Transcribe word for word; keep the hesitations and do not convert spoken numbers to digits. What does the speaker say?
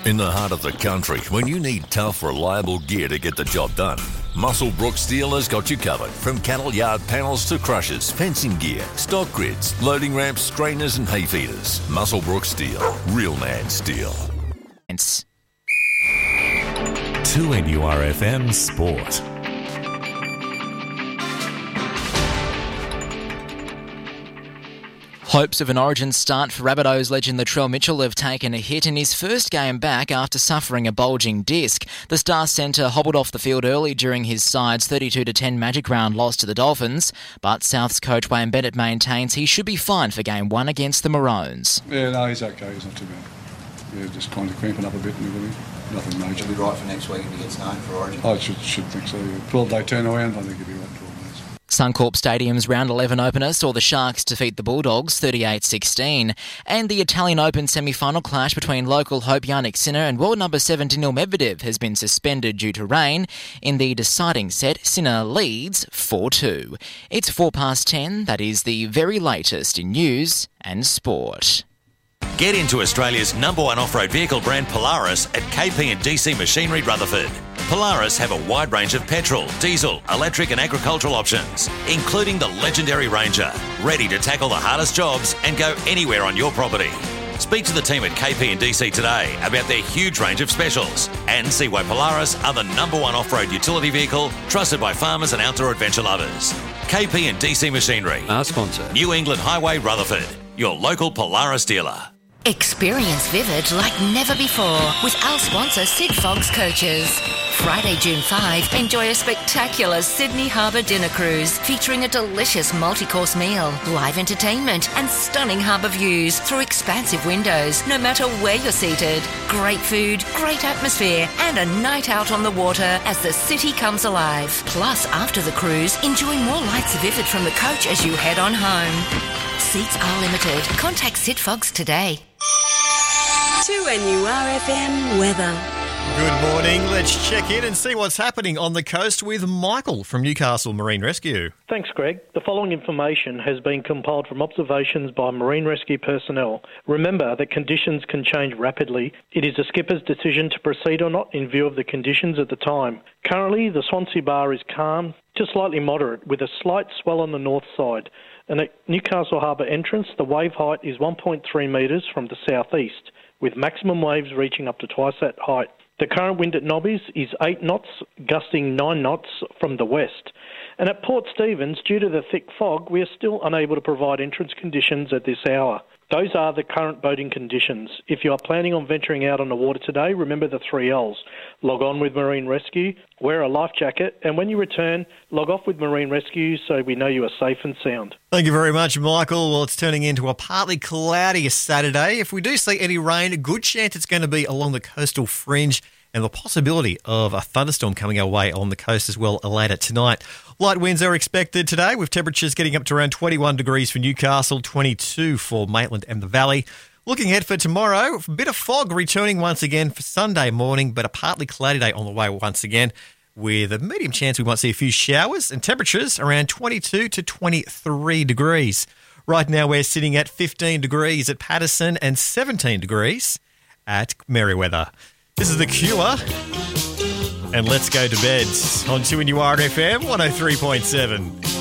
In the heart of the country, when you need tough, reliable gear to get the job done, Muswellbrook Steel has got you covered. From cattle yard panels to crushers, fencing gear, stock grids, loading ramps, strainers and hay feeders. Muswellbrook Steel. Real man steel. two N U R F M Sport. Hopes of an Origin start for Rabbitohs legend Latrell Mitchell have taken a hit in his first game back after suffering a bulging disc. The Star centre hobbled off the field early during his side's thirty-two to ten Magic Round loss to the Dolphins, but South's coach Wayne Bennett maintains he should be fine for game one against the Maroons. Yeah, no, he's okay. He's not too bad. Yeah, just kind of cramping up a bit and everything. Nothing major. He'll be right for next week if he gets known for Origin. I should, should think so, yeah. twelve-day turnaround, I think he'll be right for twelve days. Suncorp Stadium's round eleven opener saw the Sharks defeat the Bulldogs thirty-eight sixteen, and the Italian Open semi-final clash between local hope Yannick Sinner and world number seven Daniil Medvedev has been suspended due to rain. In the deciding set, Sinner leads four two. It's four past ten. That is the very latest in news and sport. Get into Australia's number one off-road vehicle brand Polaris at K P and D C Machinery Rutherford. Polaris have a wide range of petrol, diesel, electric and agricultural options, including the legendary Ranger, ready to tackle the hardest jobs and go anywhere on your property. Speak to the team at K P and D C today about their huge range of specials and see why Polaris are the number one off-road utility vehicle trusted by farmers and outdoor adventure lovers. K P and D C Machinery. Our sponsor. New England Highway Rutherford, your local Polaris dealer. Experience Vivid like never before with our sponsor Sid Fogg's Coaches. Friday, June fifth, enjoy a spectacular Sydney Harbour dinner cruise featuring a delicious multi-course meal, live entertainment and stunning harbour views through expansive windows no matter where you're seated. Great food, great atmosphere and a night out on the water as the city comes alive. Plus, after the cruise, enjoy more lights Vivid from the coach as you head on home. Seats are limited. Contact Sid Fogg's today. two N U R F M weather. Good morning. Let's check in and see what's happening on the coast with Michael from Newcastle Marine Rescue. Thanks, Greg. The following information has been compiled from observations by marine rescue personnel. Remember that conditions can change rapidly. It is the skipper's decision to proceed or not in view of the conditions at the time. Currently, the Swansea Bar is calm to slightly moderate with a slight swell on the north side. And at Newcastle Harbour entrance, the wave height is one point three metres from the southeast, with maximum waves reaching up to twice that height. The current wind at Nobbies is eight knots, gusting nine knots from the west. And at Port Stephens, due to the thick fog, we are still unable to provide entrance conditions at this hour. Those are the current boating conditions. If you are planning on venturing out on the water today, remember the three L's. Log on with Marine Rescue, wear a life jacket, and when you return, log off with Marine Rescue so we know you are safe and sound. Thank you very much, Michael. Well, it's turning into a partly cloudy Saturday. If we do see any rain, a good chance it's going to be along the coastal fringe, and the possibility of a thunderstorm coming our way on the coast as well later tonight. Light winds are expected today, with temperatures getting up to around twenty-one degrees for Newcastle, twenty-two for Maitland and the Valley. Looking ahead for tomorrow, a bit of fog returning once again for Sunday morning, but a partly cloudy day on the way once again, with a medium chance we might see a few showers, and temperatures around twenty-two to twenty-three degrees. Right now we're sitting at fifteen degrees at Patterson and seventeen degrees at Merewether. This is The Cure, and let's go to bed on two N U R F M one oh three point seven.